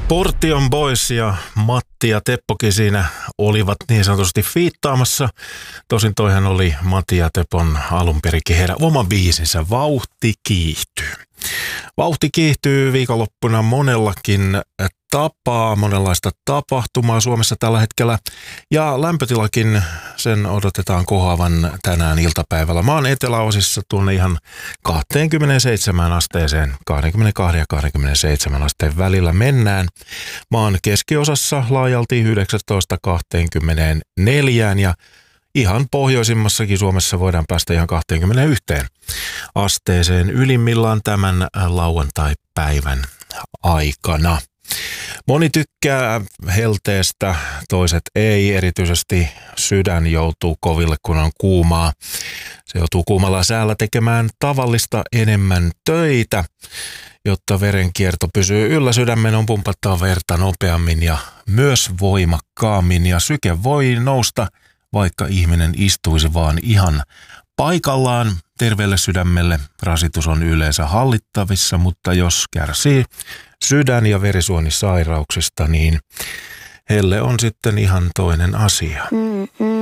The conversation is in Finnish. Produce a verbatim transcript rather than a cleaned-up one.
Portion Boys ja Matti ja Teppokin siinä olivat niin sanotusti fiittaamassa. Tosin toihan oli Matti ja Tepon alunperinkin heidän oma biisinsä Vauhti kiihtyy. Vauhti kiihtyy viikonloppuna monellakin tapaa, monenlaista tapahtumaa Suomessa tällä hetkellä. Ja lämpötilakin sen odotetaan kohoavan tänään iltapäivällä. Maan eteläosissa tuonne ihan kaksikymmentäseitsemän asteeseen, kaksikymmentäkaksi ja kaksikymmentäseitsemän asteen välillä mennään. Maan keskiosassa laajalti yhdeksäntoista kaksikymmentäneljä ja ihan pohjoisimmassakin Suomessa voidaan päästä ihan kaksikymmentäyksi asteeseen ylimmillään tämän lauantai-päivän aikana. Moni tykkää helteestä, toiset ei. Erityisesti sydän joutuu koville, kun on kuumaa. Se joutuu kuumalla säällä tekemään tavallista enemmän töitä, jotta verenkierto pysyy yllä. Sydämen on pumpattava verta nopeammin ja myös voimakkaammin. Ja syke voi nousta, vaikka ihminen istuisi vaan ihan paikallaan. Terveelle sydämelle rasitus on yleensä hallittavissa, mutta jos kärsii sydän- ja verisuonisairauksista, niin helle on sitten ihan toinen asia. Mm, mm.